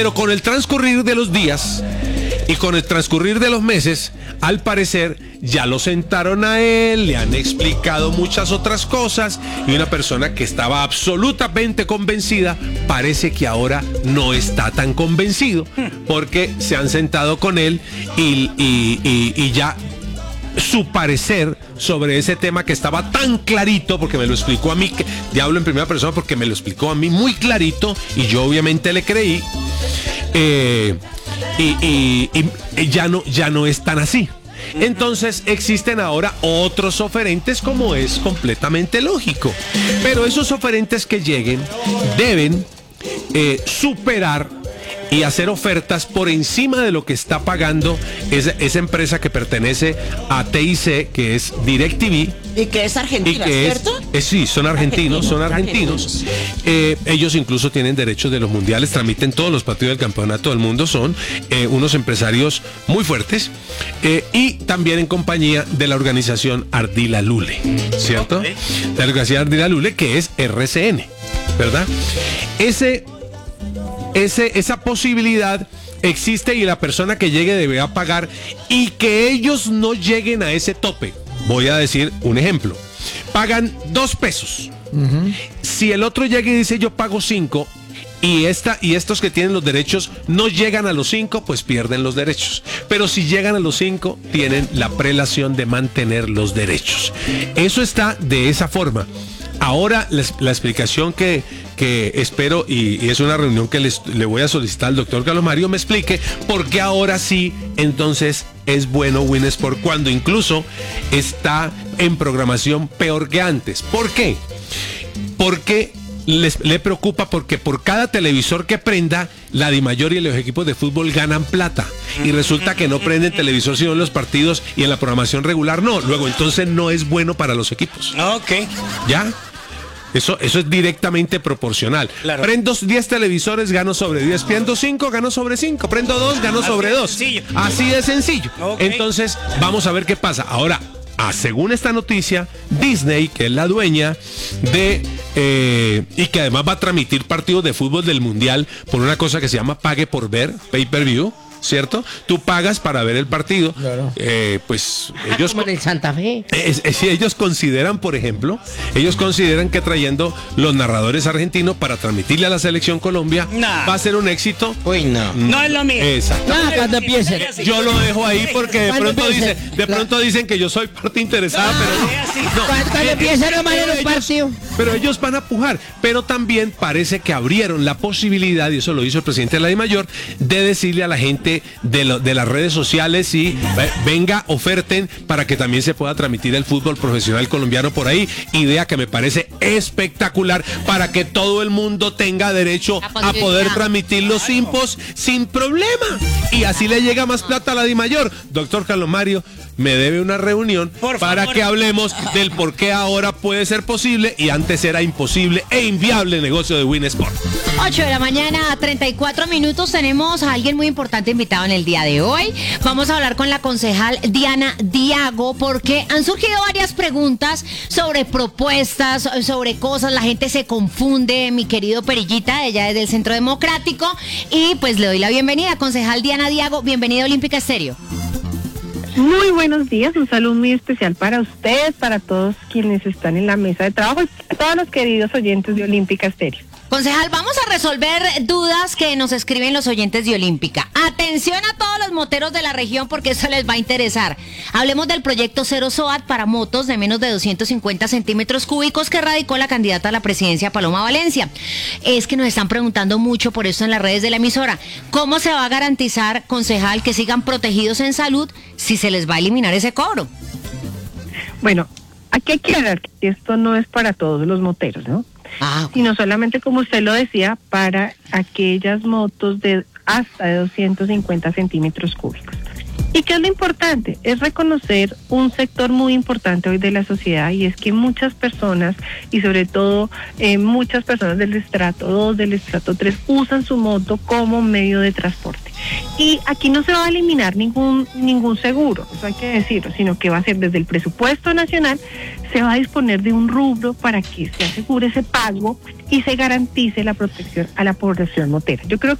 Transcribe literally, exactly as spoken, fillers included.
Pero con el transcurrir de los días y con el transcurrir de los meses, al parecer ya lo sentaron a él, le han explicado muchas otras cosas y una persona que estaba absolutamente convencida parece que ahora no está tan convencido porque se han sentado con él y, y, y, y ya su parecer sobre ese tema que estaba tan clarito, porque me lo explicó a mí, que, ya hablo en primera persona porque me lo explicó a mí muy clarito y yo obviamente le creí, eh, y, y, y ya no, ya no es tan así. Entonces existen ahora otros oferentes, como es completamente lógico, pero esos oferentes que lleguen deben eh, superar y hacer ofertas por encima de lo que está pagando esa, esa empresa que pertenece a T I C, que es DirecTV. Y que es argentina, ¿cierto? Es, es, sí, son argentinos, son argentinos. Eh, ellos incluso tienen derechos de los mundiales, transmiten todos los partidos del campeonato del mundo, son eh, unos empresarios muy fuertes, eh, y también en compañía de la organización Ardila Lule, ¿cierto? Okay. De la organización Ardila Lule, que es R C N, ¿verdad? Ese... Ese, esa posibilidad existe y la persona que llegue deberá pagar y que ellos no lleguen a ese tope. Voy a decir un ejemplo. Pagan dos pesos. Uh-huh. Si el otro llega y dice yo pago cinco y esta y estos que tienen los derechos no llegan a los cinco, pues pierden los derechos. Pero si llegan a los cinco, tienen la prelación de mantener los derechos. Eso está de esa forma. Ahora la, la explicación que, que espero, y, y es una reunión que les, le voy a solicitar al doctor Carlos Mario, me explique por qué ahora sí, entonces es bueno Win Sport cuando incluso está en programación peor que antes. ¿Por qué? Porque les, le preocupa porque por cada televisor que prenda, la DIMAYOR y los equipos de fútbol ganan plata. Y resulta que no prenden televisor sino en los partidos y en la programación regular no. Luego entonces no es bueno para los equipos. Ok. ¿Ya? Eso, eso es directamente proporcional. Claro. Prendo diez televisores, gano sobre diez. Prendo cinco, gano sobre cinco. Prendo dos, gano sobre dos. Así de sencillo. Okay. Entonces, vamos a ver qué pasa. Ahora, ah, según esta noticia, Disney, que es la dueña de... Eh, y que además va a transmitir partidos de fútbol del Mundial por una cosa que se llama pague por ver, pay-per-view, ¿cierto? Tú pagas para ver el partido. Claro. Eh, pues ellos... Como en el Santa Fe. Es, es, ellos consideran, por ejemplo, ellos consideran que trayendo los narradores argentinos para transmitirle a la selección Colombia nah. va a ser un éxito. Uy, no. No, no es lo mismo. Exacto. No, cuando empiecen. Yo lo dejo ahí porque de pronto dicen, de pronto dicen que yo soy parte interesada, no, pero no. Cuando, cuando empiecen a manejar un partido. Pero ellos van a pujar. Pero también parece que abrieron la posibilidad, y eso lo hizo el presidente de la DIMAYOR, de decirle a la gente De, lo, de las redes sociales y venga, oferten para que también se pueda transmitir el fútbol profesional colombiano por ahí. Idea que me parece espectacular para que todo el mundo tenga derecho a poder transmitir los impos sin problema. Y así le llega más plata a la DIMAYOR. Doctor Carlos Mario, me debe una reunión por para favor. Que hablemos del por qué ahora puede ser posible y antes era imposible e inviable el negocio de Win Sport. ocho de la mañana, treinta y cuatro minutos. Tenemos a alguien muy importante invitado en el día de hoy. Vamos a hablar con la concejal Diana Diago porque han surgido varias preguntas sobre propuestas, sobre cosas. La gente se confunde. Mi querido Perillita, ella es del Centro Democrático. Y pues le doy la bienvenida, concejal Diana Diago. Bienvenida a Olímpica Estéreo. Muy buenos días, un saludo muy especial para ustedes, para todos quienes están en la mesa de trabajo y para todos los queridos oyentes de Olímpica Estéreo. Concejal, vamos a resolver dudas que nos escriben los oyentes de Olímpica. Atención a todos los moteros de la región porque eso les va a interesar. Hablemos del proyecto Cero SOAT para motos de menos de doscientos cincuenta centímetros cúbicos que radicó la candidata a la presidencia Paloma Valencia. Es que nos están preguntando mucho por eso en las redes de la emisora. ¿Cómo se va a garantizar, concejal, que sigan protegidos en salud si se les va a eliminar ese cobro? Bueno, aquí hay que aclarar que esto no es para todos los moteros, ¿no? Ah, okay. Sino solamente, como usted lo decía, para aquellas motos de hasta de doscientos cincuenta centímetros cúbicos. ¿Y qué es lo importante? Es reconocer un sector muy importante hoy de la sociedad, y es que muchas personas, y sobre todo eh, muchas personas del estrato dos, del estrato tres, usan su moto como medio de transporte. Y aquí no se va a eliminar ningún ningún seguro, eso hay que decirlo, sino que va a ser desde el presupuesto nacional, se va a disponer de un rubro para que se asegure ese pago y se garantice la protección a la población motera. Yo creo